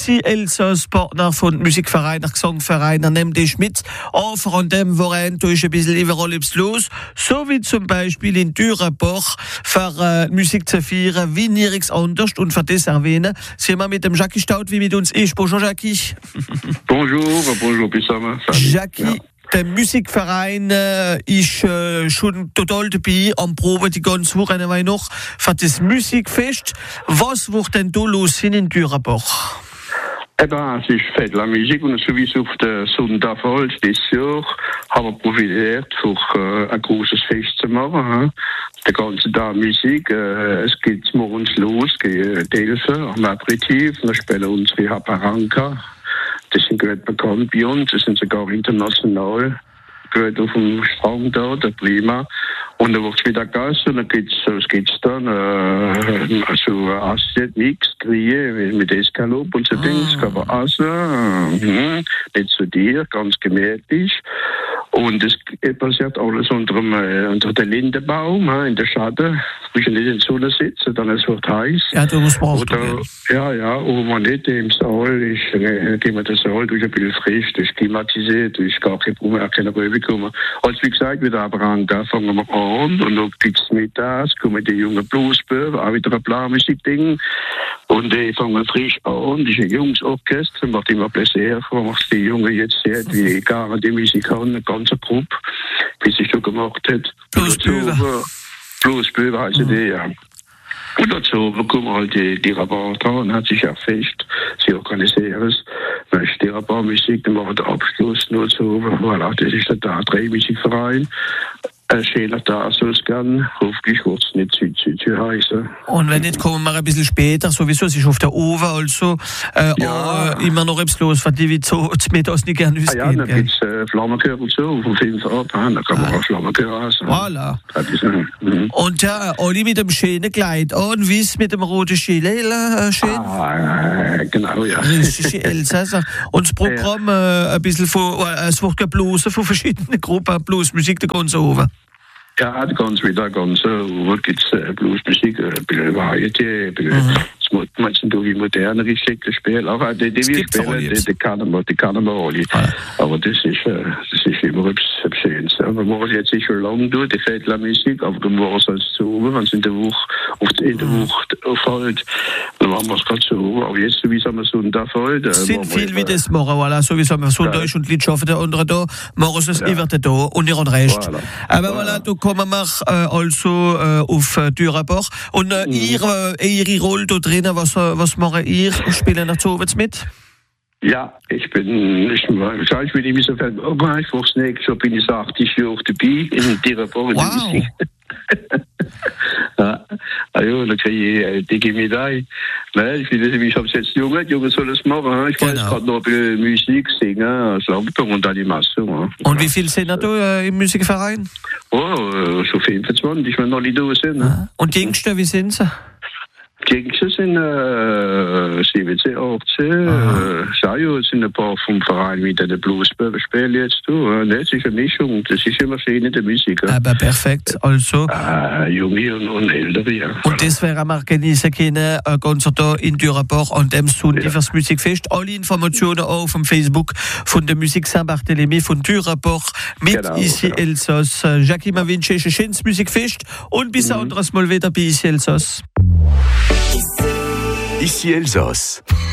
Ici Elsass, Partner von Musikvereinen, Gesangvereinen, nimmt dich mit. Auch von dem Wochenende ist ein bisschen überall etwas los. So wie zum Beispiel in Dürrenbach für Musik zu feiern, wie nirgends anders. Und für das erwähnen, sind wir mit dem Jackie Staud, wie mit uns ist. Bonjour, Jackie. Bonjour, Bissama. Jackie. Ja. Der Musikverein ist schon total dabei am Proben die ganze Woche noch für das Musikfest. Was wird denn da los in Dürrenbach? Es ist fête la musique und sowieso auf den Sonntagabend dieses Jahr haben wir profitiert, für ein großes Fest zu machen. Der ganze Tag Musik, es geht morgens los, geht Delfe, am Aperitif, wir spielen unsere Haparanka. Das sind gut bekannt bei uns, das sind sogar international. Gut auf dem Strand da, der Prima. Und dann wird es wieder Gas und dann geht's dann, also Asset, Mix, Grille, mit Eskalop und so Dings, kann man essen, nicht zu dir, ganz gemütlich. Und es passiert alles unter dem Lindenbaum, in der Schatten. Du musst nicht in der Sonne sitzen, dann es wird heiß. Ja, du musst brauchen. Ja, und man nicht im Saal ist, gehen wir das Saal, du ist ein bisschen frisch, du ist klimatisiert, du ist gar kein Problem, keine Röwe kommen. Also wie gesagt, wieder aber an, da fangen wir an, und dann gibt's mittags, kommen die jungen Bluesböben, auch wieder ein Blau-Musik-Ding. Und die fangen frisch an, das ist ein Jungsorchester, macht immer Plaisir, wenn man die Jungen jetzt sieht, wie gar die Musik haben, eine ganze Gruppe, wie sie schon gemacht hat. Bluesböben heißen die, ja. Und dazu bekommen halt die Rabatte und hat sich ja fest, sie organisieren es. Dann ist die Rabattmusik, dann machen wir den Abschluss nur so, voilà, das ist der Musikverein. Ein schöner Tag soll es gern. Hoffentlich wird es nicht zu heiß. Und wenn nicht, kommen wir ein bisschen später. Sowieso, es ist auf der Oven, also immer noch etwas los, für die wir zu Mittags nicht gerne wissen. Ja, dann gibt es Flammenkörper so, vom 5 ab. Da kann man auch Flammenkörper essen. Voilà. Und ja, Olli mit dem schönen Kleid. Und wie ist mit dem roten Gilet? Schön? Genau, ja. Richtig Elsasser. Und das Programm ein bisschen es wird geblasen von verschiedenen Gruppen, Bluesmusik, der ganze Oven. Ja, det kan wieder ganz wirklich Bluesmusik, ein bisschen Variety, ein bisschen manchmal so wie moderne Geschichte spielen, aber die wir spielen, die kann man alle. Aber das ist immer etwas Schönes. Aber morgen jetzt nicht schon lange durch, die fällt la Musik, aber morgen soll es zu oben, wenn es in der Woche auffällt, dann machen wir es gerade so. Aber jetzt sowieso haben wir Sonntag voll. Es sind viel wie das morgen, voilà, sowieso haben wir Sonntag und Lied schaffen, der andere da, morgen ist es immer da und nicht an Recht. Aber voilà, du kommen wir also auf Dürrenbach. Und ihre Rolle da drinnen, was machen ihr? Spielen nach so mit? Ja, ich bin nicht so viel, aber ich weiß nicht, so bin ich 80 Jahre dabei in Dürrenbach. Wow. Also, da kriege ich dicke Medaille. Ich habe es jetzt Junge soll es machen. Ich weiß gerade noch Musik singen, Schlagzeug und Animation. Und wie viele sind da im Musikverein? Oh, so 25, wenn noch Lieder sind. Und die Jüngsten, wie sind sie? Die Jüngsten sind 17, 18. Sajo sind ein paar vom Verein mit der Bluesböben spielen jetzt. Das ist eine Mischung, das ist immer schön in der Musik. Aber perfekt, also. Junge und Ältere, ja. Und das wäre am genießen können, ganz da in Dürrenbach an dem Sonntag fürs Musikfest. Alle Informationen auch auf dem Facebook von der Musik Saint-Barthélemy von Dürrenbach mit Ici Elsass. Jackie, wir wünschen ein schönes Musikfest und bis anderes Mal wieder bei Ici Elsass. Ici Elsass.